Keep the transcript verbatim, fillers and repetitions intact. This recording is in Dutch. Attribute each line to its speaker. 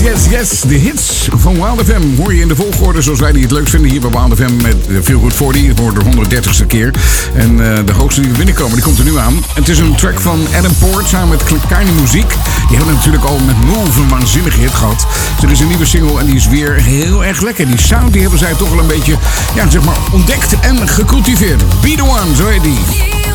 Speaker 1: yes, yes. De hits van Wild F M hoor je in de volgorde zoals wij die het leuk vinden hier bij Wild F M met Feel Good veertig. Het wordt de honderddertigste keer. En uh, de hoogste die er binnenkomen, die komt er nu aan. Het is een track van Adam Port samen met Kleine Muziek. Die hebben natuurlijk al met Move een waanzinnige hit gehad. Er is een nieuwe single en die is weer heel erg lekker. Die sound die hebben zij toch wel een beetje, ja, zeg maar, ontdekt en gecultiveerd. Be the One, zo heet die.